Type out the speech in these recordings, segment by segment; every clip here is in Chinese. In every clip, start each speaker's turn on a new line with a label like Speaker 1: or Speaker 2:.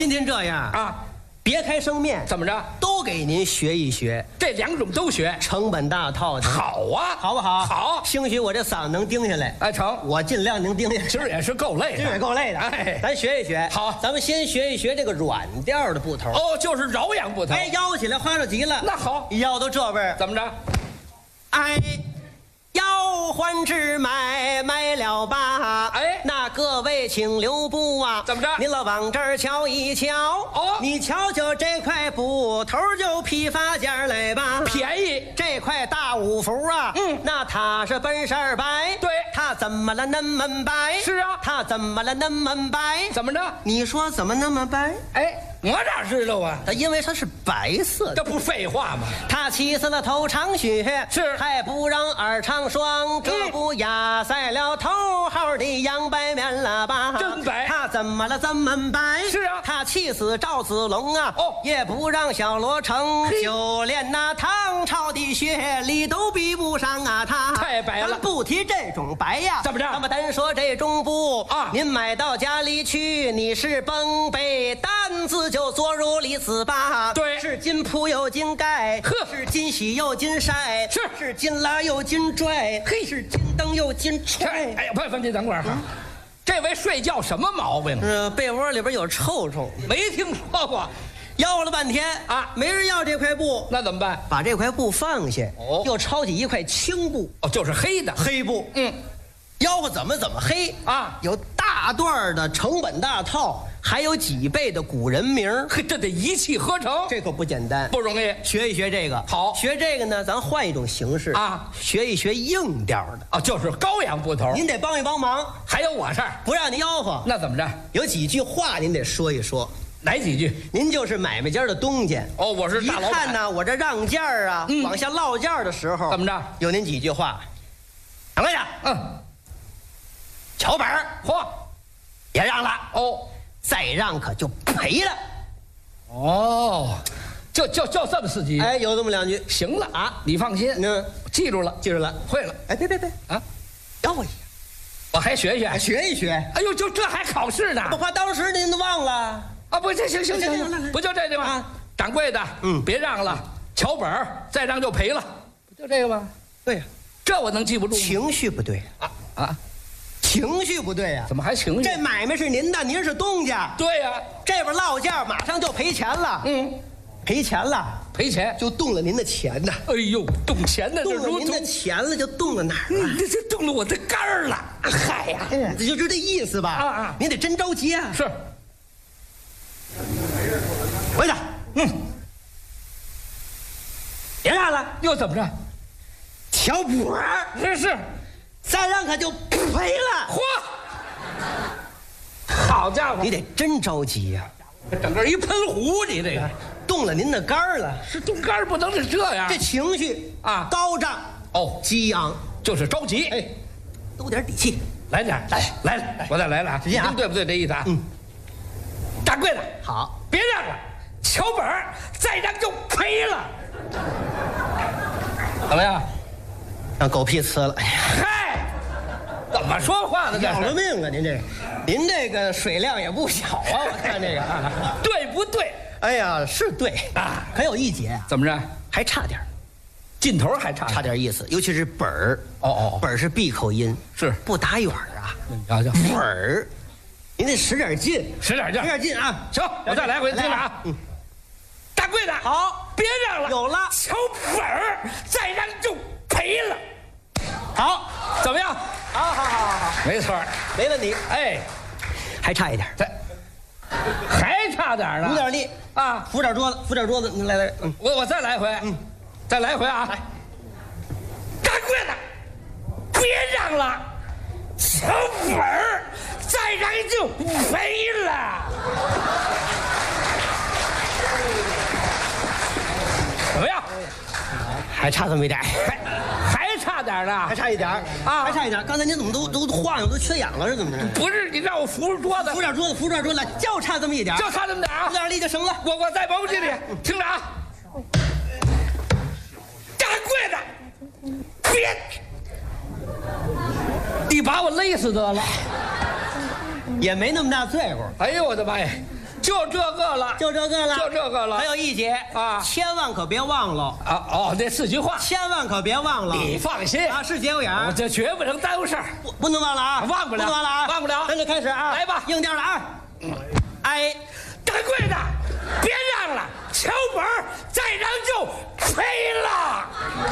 Speaker 1: 今天这样
Speaker 2: 啊，
Speaker 1: 别开生面，
Speaker 2: 怎么着？
Speaker 1: 都给您学一学，
Speaker 2: 这两种都学，
Speaker 1: 成本大套的，
Speaker 2: 好啊，
Speaker 1: 好不好？
Speaker 2: 好，
Speaker 1: 兴许我这嗓子能盯下来，
Speaker 2: 哎，成，
Speaker 1: 我尽量能盯下来。
Speaker 2: 今儿也是够累的，
Speaker 1: 今儿也够累的，
Speaker 2: 哎，
Speaker 1: 咱学一学。
Speaker 2: 好，
Speaker 1: 咱们先学一学这个软调的部头。
Speaker 2: 哦，就是柔扬部头。
Speaker 1: 哎，吆起来花哨极了。
Speaker 2: 那好，
Speaker 1: 吆都这味儿，
Speaker 2: 怎么着？
Speaker 1: 哎。要还只买了吧？
Speaker 2: 哎，
Speaker 1: 那各位请留步啊！
Speaker 2: 怎么着？
Speaker 1: 您老往这儿瞧一瞧。
Speaker 2: 哦，
Speaker 1: 你瞧瞧这块布头就批发价来吧，
Speaker 2: 便宜。
Speaker 1: 这块大五福啊，那它是本色白。
Speaker 2: 对，
Speaker 1: 它怎么了那么白？
Speaker 2: 是啊，
Speaker 1: 它怎么了那么白？
Speaker 2: 怎么着？
Speaker 1: 你说怎么那么白？
Speaker 2: 哎，我哪知道啊？
Speaker 1: 它因为它是白色的，
Speaker 2: 这不废话吗？
Speaker 1: 它起死了头长靴，
Speaker 2: 是
Speaker 1: 还不让耳长双，这不压塞了头号的洋白面了吧？
Speaker 2: 真白！
Speaker 1: 它怎么了这么白？
Speaker 2: 是啊，
Speaker 1: 它气死赵子龙啊！
Speaker 2: 哦，
Speaker 1: 也不让小罗成，就连那唐朝的学历都比不上啊！它
Speaker 2: 太白了。
Speaker 1: 咱不提这种白呀，
Speaker 2: 怎么着？
Speaker 1: 那么单说这种布
Speaker 2: 啊，
Speaker 1: 您买到家里去，你是绷背担子就坐入里子吧。
Speaker 2: 对，
Speaker 1: 是金铺又金盖，
Speaker 2: 呵，
Speaker 1: 是金洗又金晒，是金拉又金拽，
Speaker 2: 嘿，
Speaker 1: 是金灯又金踹。
Speaker 2: 哎呀，不，你等会儿哈。这位睡觉什么毛病？
Speaker 1: 被窝里边有臭虫，
Speaker 2: 没听说过。
Speaker 1: 要了半天
Speaker 2: 啊，
Speaker 1: 没人要这块布，
Speaker 2: 那怎么办？
Speaker 1: 把这块布放下，
Speaker 2: 哦，
Speaker 1: 又抄起一块青布，
Speaker 2: 哦，就是黑的
Speaker 1: 黑布，吆喝怎么黑
Speaker 2: 啊？
Speaker 1: 有大段的成本大套，还有几倍的古人名，
Speaker 2: 嘿，这得一气呵成，
Speaker 1: 这可不简单，
Speaker 2: 不容易。
Speaker 1: 学一学这个，
Speaker 2: 好，
Speaker 1: 学这个呢，咱换一种形式
Speaker 2: 啊，
Speaker 1: 学一学硬调的
Speaker 2: 啊，就是高扬部头。
Speaker 1: 您得帮一帮忙，
Speaker 2: 还有我事儿，
Speaker 1: 不让您吆喝，
Speaker 2: 那怎么着？
Speaker 1: 有几句话您得说一说。
Speaker 2: 哪几句？
Speaker 1: 您就是买卖家的东家
Speaker 2: 哦，我是大老板。
Speaker 1: 一看呢，我这让价啊，往下落价的时候，
Speaker 2: 怎么着？
Speaker 1: 有您几句话。掌柜的，瞧本儿，
Speaker 2: 嚯，
Speaker 1: 别让了
Speaker 2: 哦，
Speaker 1: 再让可就赔了。
Speaker 2: 哦，就这么4句。
Speaker 1: 哎，有这么2句。
Speaker 2: 行了啊，你放心，记住了，
Speaker 1: 记住了，
Speaker 2: 会了。
Speaker 1: 哎，别
Speaker 2: 啊，
Speaker 1: 吆喝一下，
Speaker 2: 我还学学，
Speaker 1: 学一学。
Speaker 2: 哎呦，就这还考试呢？
Speaker 1: 不怕当时您都忘了
Speaker 2: 啊？不，行，不就这句吗？掌柜的，别让了，瞧本儿，再让就赔了，不就这个吗？
Speaker 1: 对呀，
Speaker 2: 这我能记不住吗？
Speaker 1: 情绪不对
Speaker 2: 啊，
Speaker 1: 情绪不对呀？
Speaker 2: 怎么还情绪？
Speaker 1: 这买卖是您的，您是东家。
Speaker 2: 对呀，
Speaker 1: 这边落价马上就赔钱了。赔钱了，
Speaker 2: 赔钱
Speaker 1: 就动了您的钱呐。
Speaker 2: 哎呦，动钱呢，
Speaker 1: 动了您的钱了，就动了哪儿了？
Speaker 2: 这动了我的肝儿了。嗨呀，
Speaker 1: 这就是这意思吧？
Speaker 2: 啊，
Speaker 1: 您得真着急啊。
Speaker 2: 是。
Speaker 1: 回来，别让了，
Speaker 2: 又怎么着？
Speaker 1: 瞧谱儿，
Speaker 2: 是，
Speaker 1: 再让可就赔了。
Speaker 2: 嚯，好家伙，
Speaker 1: 你得真着急呀！
Speaker 2: 整个一喷壶，你这个
Speaker 1: 动了您的肝儿了。
Speaker 2: 是动肝儿不能是这样，
Speaker 1: 这情绪
Speaker 2: 啊
Speaker 1: 高涨激昂，
Speaker 2: 就是着急。
Speaker 1: 哎，兜点底气，
Speaker 2: 来点，来，我再来了啊！
Speaker 1: 直接啊，
Speaker 2: 对不对？这意思啊？掌柜的，
Speaker 1: 好，
Speaker 2: 别让了，瞧本儿，再让就赔了。怎么样？
Speaker 1: 让狗屁呲了！哎呀，
Speaker 2: 嗨，怎么说话呢？
Speaker 1: 要了命啊！您这个水量也不小啊！我看这个啊，
Speaker 2: 对不对？
Speaker 1: 哎呀，是对啊，可有一节啊，
Speaker 2: 怎么着？
Speaker 1: 还差点，
Speaker 2: 劲头还差
Speaker 1: 点意思，尤其是本儿。本儿是闭口音，
Speaker 2: 是
Speaker 1: 不打远啊。
Speaker 2: 瞧瞧，
Speaker 1: 本儿，您得使点劲，
Speaker 2: 使点劲
Speaker 1: 啊！
Speaker 2: 行，我再来回听着啊。大柜子，
Speaker 1: 好，
Speaker 2: 别让了，
Speaker 1: 有了，
Speaker 2: 瞧本儿，再让就赔了。
Speaker 1: 好，
Speaker 2: 怎么样？好，没错，
Speaker 1: 没问题。
Speaker 2: 哎，
Speaker 1: 还差一点，
Speaker 2: 还差点呢，
Speaker 1: 鼓点力啊！扶点桌子，您来，
Speaker 2: 我再来回，再来回啊！来，大柜子，别让了，瞧本儿，再让就赔了。怎么样？
Speaker 1: 还差这么一点，
Speaker 2: 还差点呢，
Speaker 1: 还差一点啊，还差一点。刚才您怎么都晃悠，都缺氧了是怎么着？
Speaker 2: 不是，你让我扶着桌子，
Speaker 1: 扶点桌子来，就差这么一点，
Speaker 2: 就差这么点啊，
Speaker 1: 有点力就行了。
Speaker 2: 我再甭这里，听着啊，大柜子，别，你把我勒死得了，
Speaker 1: 也没那么大罪过。
Speaker 2: 哎呦我的妈呀！ 就这个了，
Speaker 1: 就这个了，
Speaker 2: 就这个了。
Speaker 1: 还有一节
Speaker 2: 啊，
Speaker 1: 千万可别忘了
Speaker 2: 啊！哦，这4句话，
Speaker 1: 千万可别忘了。
Speaker 2: 你放心
Speaker 1: 啊，是节骨眼儿，
Speaker 2: 我这绝不能耽误事儿，
Speaker 1: 不能忘了啊，
Speaker 2: 忘不了，
Speaker 1: 忘了啊，
Speaker 2: 忘不了。
Speaker 1: 咱就开始啊，
Speaker 2: 来吧，
Speaker 1: 硬调了啊。哎，
Speaker 2: 掌柜的，别让了，敲本再让就亏了。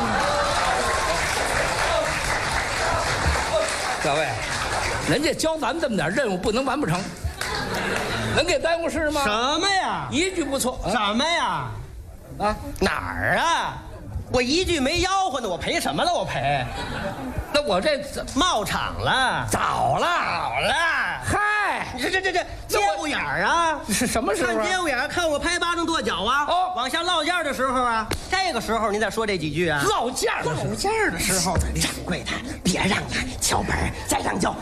Speaker 2: 各位，人家教咱们这么点任务，不能完不成，能给耽误事吗？
Speaker 1: 什么呀？
Speaker 2: 一句不错。
Speaker 1: 什么呀？
Speaker 2: 啊，
Speaker 1: 哪儿啊？我一句没吆喝呢，我赔什么了？我赔？
Speaker 2: 那我这
Speaker 1: 冒场了，
Speaker 2: 早了，
Speaker 1: 好了。
Speaker 2: 嗨，
Speaker 1: 你说这节骨眼儿啊？
Speaker 2: 是什么时候？
Speaker 1: 看节骨眼儿，看我拍巴掌跺脚啊！
Speaker 2: 哦，
Speaker 1: 往下落架的时候啊，这个时候你再说这几句啊。
Speaker 2: 落架的
Speaker 1: 时候，掌柜的，别让他敲本再让就。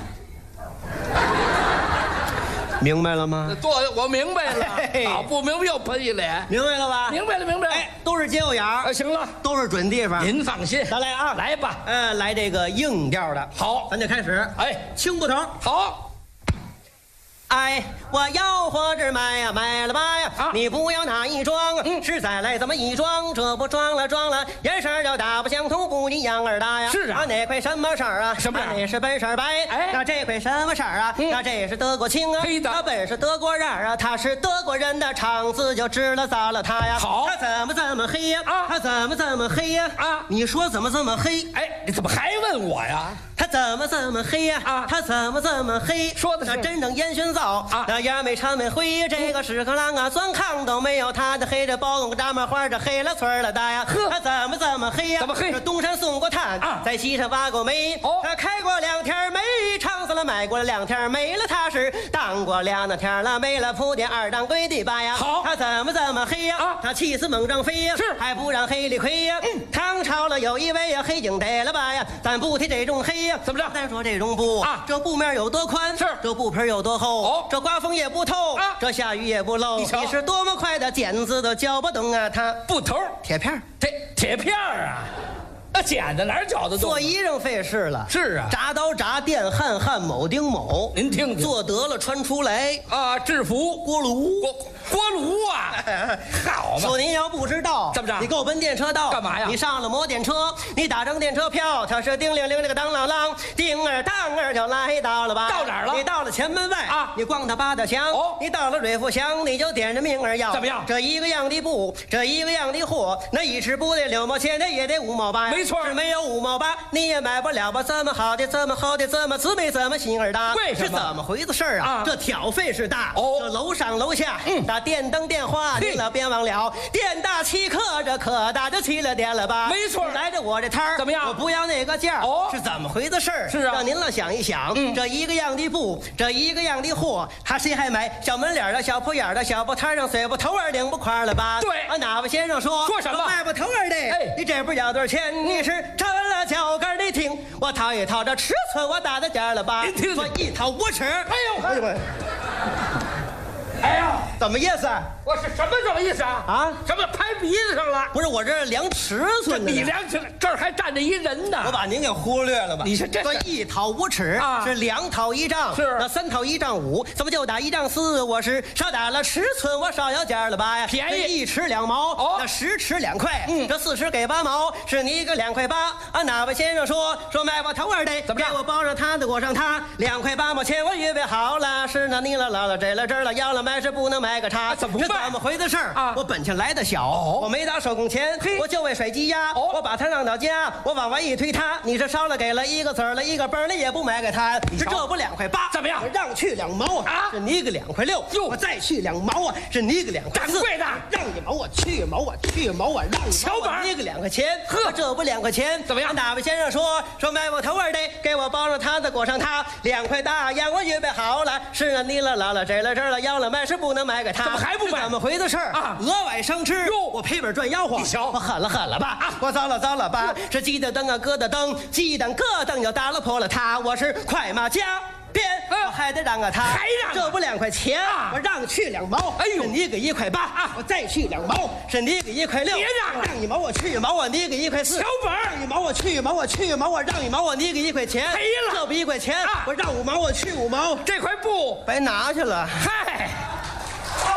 Speaker 1: 明白了吗？
Speaker 2: 我明白了，好，不明白又喷一脸，
Speaker 1: 明白了吧？
Speaker 2: 明白了，明白了。
Speaker 1: 哎，都是节骨眼儿，
Speaker 2: 行了，
Speaker 1: 都是准地方。
Speaker 2: 您放心，
Speaker 1: 咱来啊，
Speaker 2: 来吧。
Speaker 1: 来这个硬调的。
Speaker 2: 好，
Speaker 1: 咱就开始。
Speaker 2: 哎，
Speaker 1: 轻步头。
Speaker 2: 好。
Speaker 1: 哎，我吆喝着卖呀，卖了吧呀！
Speaker 2: 啊，
Speaker 1: 你不要拿一装，实在来怎么一装？这不装了，颜色就大不相同，不一样儿大呀！
Speaker 2: 是啊，
Speaker 1: 哪块什么色儿啊？
Speaker 2: 什么色？
Speaker 1: 那是本色白。
Speaker 2: 哎，
Speaker 1: 那这块什么色儿啊？那这是德国青啊，
Speaker 2: 黑的。
Speaker 1: 那本是德国人啊，他是德国人的肠子就治了糟了他呀！
Speaker 2: 好，
Speaker 1: 他怎么这么黑呀？
Speaker 2: 啊，
Speaker 1: 他怎么这么黑呀？
Speaker 2: 啊，
Speaker 1: 你说怎么这么黑？
Speaker 2: 哎，你怎么还问我呀？
Speaker 1: 他怎么这么黑呀？
Speaker 2: 啊，
Speaker 1: 他怎么这么黑？
Speaker 2: 说的是
Speaker 1: 那真正烟熏灶
Speaker 2: 啊，
Speaker 1: 那烟没掺没灰，这个屎壳郎啊，钻炕都没有他的黑。这包笼大麻花，这黑了村了大呀！
Speaker 2: 呵，
Speaker 1: 他怎么这么黑呀？
Speaker 2: 怎么黑？
Speaker 1: 这东山送过炭
Speaker 2: 啊，
Speaker 1: 在西山挖过煤。
Speaker 2: 哦，
Speaker 1: 他开过2天煤，唱死了买过了2天没了，他是当过2天了没了，铺垫2当归地吧呀！
Speaker 2: 好，
Speaker 1: 他怎么这么黑呀？
Speaker 2: 啊，
Speaker 1: 他气死猛张飞呀！
Speaker 2: 是，
Speaker 1: 还不让黑里亏呀？唐朝了有一位呀，黑警逮了吧呀？咱不提这种黑呀，
Speaker 2: 怎么着？
Speaker 1: 再说这种布
Speaker 2: 啊，
Speaker 1: 这布面有多宽？
Speaker 2: 是，
Speaker 1: 这布皮有多厚？
Speaker 2: 哦，
Speaker 1: 这刮风也不透
Speaker 2: 啊，
Speaker 1: 这下雨也不漏。你是多么快的剪子都绞不动啊！它
Speaker 2: 布头
Speaker 1: 铁片
Speaker 2: 铁片啊，那剪子哪儿绞得动？
Speaker 1: 做衣裳费事了。
Speaker 2: 是啊，
Speaker 1: 铡刀铡，电焊焊，铆钉铆。
Speaker 2: 您听听，
Speaker 1: 做得了穿出来
Speaker 2: 啊，制服
Speaker 1: 锅炉
Speaker 2: 锅炉啊，好嘛！
Speaker 1: 说您要不知道，
Speaker 2: 怎么着？
Speaker 1: 你够奔电车道
Speaker 2: 干嘛呀？
Speaker 1: 你上了摩电车，你打张电车票，它是叮铃铃这个当啷啷，叮儿当儿就来到了吧？
Speaker 2: 到哪儿了？
Speaker 1: 你到了前门外
Speaker 2: 啊，
Speaker 1: 你逛它八大墙。
Speaker 2: 哦，
Speaker 1: 你到了瑞福乡，你就点着命儿要。
Speaker 2: 怎么样？
Speaker 1: 这一个样的布，这一个样的货，那一尺布得6毛钱，那也得5毛8。
Speaker 2: 没错，
Speaker 1: 是没有5毛8，你也买不了吧？这么好的，这么厚的，这么滋味，这么心儿大，
Speaker 2: 为什么？
Speaker 1: 是怎么回事啊？这挑费是大。
Speaker 2: 哦，
Speaker 1: 这楼上楼下，打电灯电话，您老别忘了，店大欺客，这可大就起了点了吧？
Speaker 2: 没错，
Speaker 1: 来着我这摊儿
Speaker 2: 怎么样？
Speaker 1: 我不要那个价
Speaker 2: 哦，
Speaker 1: 是怎么回事？
Speaker 2: 是啊，
Speaker 1: 让您了想一想，这一个样的布，这一个样的货，他谁还买？小门脸的小铺眼的小布摊上碎布头儿领不块了吧？
Speaker 2: 对
Speaker 1: 啊，哪位先生说
Speaker 2: 什么
Speaker 1: 卖布头儿的？
Speaker 2: 哎，
Speaker 1: 你这不要多少钱？你是抻了脚跟你听，我掏一掏这尺寸，我打在价了吧？
Speaker 2: 您听，
Speaker 1: 我一掏5尺。
Speaker 2: 哎呦，
Speaker 1: 哎呦喂！
Speaker 2: 哎呀，
Speaker 1: 怎么意思？
Speaker 2: 我是什么意思啊？
Speaker 1: 啊，
Speaker 2: 什么拍鼻子上了？
Speaker 1: 不是，我这量尺寸的。
Speaker 2: 你量尺，这儿还站着一人呢。
Speaker 1: 我把您给忽略了吧？
Speaker 2: 你是这
Speaker 1: 1讨5尺
Speaker 2: 啊，
Speaker 1: 是2讨1丈，
Speaker 2: 是
Speaker 1: 那3讨1丈5，怎么就打1丈4？我是少打了尺寸，我少要价了吧呀？
Speaker 2: 便宜
Speaker 1: 1尺2毛，
Speaker 2: 哦，
Speaker 1: 那10尺2块，这4尺给8毛，是你一个2块8啊？哪位先生说卖我头儿的？
Speaker 2: 怎么样？
Speaker 1: 给我包上他的，裹上他，2块8毛钱，我预备好了，是那你了老了这了要了买是不能买个差，
Speaker 2: 怎么
Speaker 1: 这怎么回的事儿
Speaker 2: 啊？
Speaker 1: 我本钱来的小，我没打手工钱，我就为水鸡鸭，我把他让到家，我往外一推他，你是烧了给了1个子儿了1个本了也不买给他，是这不2块8？
Speaker 2: 怎么样？
Speaker 1: 我让去2毛啊，是你个2块6，我再去2毛啊，是你个2块4。
Speaker 2: 掌柜的，
Speaker 1: 让1毛我去1毛我去1毛我让1毛我你个2块钱，呵，这不2块钱
Speaker 2: 怎么样？
Speaker 1: 哪位先生说卖我头儿的，给我包上他的裹上他，2块大洋我预备好了，是啊你了老了这了要了买是不能买给他，
Speaker 2: 怎么还不买？
Speaker 1: 怎么回的事儿
Speaker 2: 啊？
Speaker 1: 额外生吃哟，我赔本赚吆喝，
Speaker 2: 你瞧，
Speaker 1: 我狠了吧啊！我糟了吧！是鸡的灯啊，疙瘩灯，鸡蛋咯噔又打了破了它，我是快马加鞭，我还得让他，
Speaker 2: 还让
Speaker 1: 这不2块钱啊？我让去2毛，
Speaker 2: 哎呦，
Speaker 1: 你给1块8啊！我再去2毛，是你给1块6，
Speaker 2: 别让了，
Speaker 1: 让1毛我去1毛，我你给1块4，
Speaker 2: 小本
Speaker 1: 让1毛我去1毛，我去1毛，我让1毛我你给1块钱，
Speaker 2: 赔了，
Speaker 1: 这不1块钱啊？我让5毛我去5毛，
Speaker 2: 这块布
Speaker 1: 白拿去了，
Speaker 2: 嗨。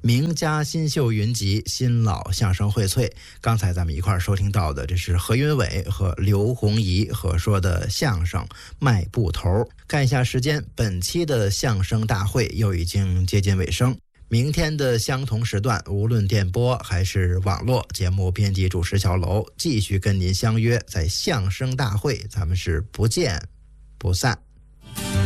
Speaker 3: 名家新秀云集，新老相声荟萃。刚才咱们一块儿收听到的，这是何云伟和刘洪怡合说的相声《卖布头》。看一下时间，本期的相声大会又已经接近尾声。明天的相同时段，无论电波还是网络节目，编辑主持小楼继续跟您相约在相声大会，咱们是不见不散。